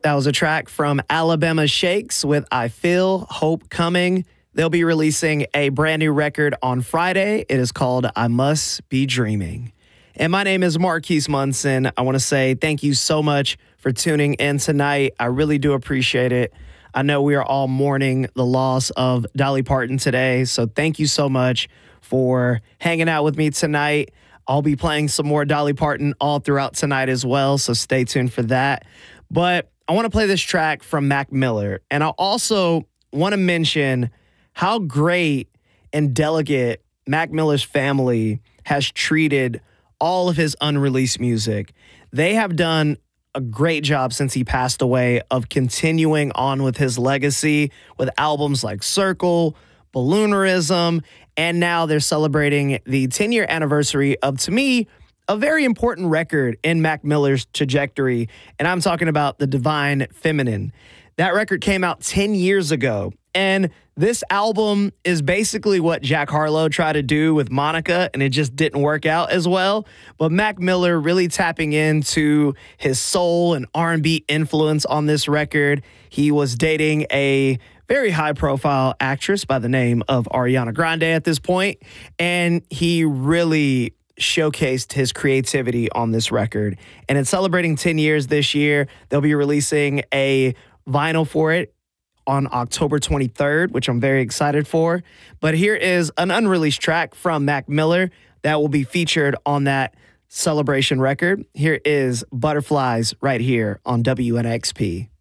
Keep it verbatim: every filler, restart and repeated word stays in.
That was a track from Alabama Shakes with I Feel Hope Coming. They'll be releasing a brand new record on Friday. It is called I Must Be Dreaming. And my name is Marquise Munson. I want to say thank you so much for tuning in tonight. I really do appreciate it. I know we are all mourning the loss of Dolly Parton today, so thank you so much for hanging out with me tonight. I'll be playing some more Dolly Parton all throughout tonight as well, so stay tuned for that. But I want to play this track from Mac Miller, and I also want to mention how great and delicate Mac Miller's family has treated all of his unreleased music. They have done a great job since he passed away of continuing on with his legacy with albums like Circle, Balloonerism, and now they're celebrating the ten-year anniversary of, to me, a very important record in Mac Miller's trajectory, and I'm talking about The Divine Feminine. That record came out ten years ago, and this album is basically what Jack Harlow tried to do with Monica, and it just didn't work out as well. But Mac Miller really tapping into his soul and R and B influence on this record. He was dating a very high-profile actress by the name of Ariana Grande at this point, and he really showcased his creativity on this record. And in celebrating ten years this year, they'll be releasing a vinyl for it on October twenty-third, which I'm very excited for. But here is an unreleased track from Mac Miller that will be featured on that celebration record. Here is Butterflies right here on W N X P.